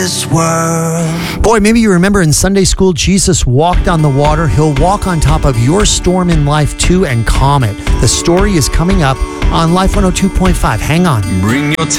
this world. Boy, maybe you remember in Sunday school, Jesus walked on the water. He'll walk on top of your storm in life too and calm it. The story is coming up on Life 102.5. Hang on. Bring your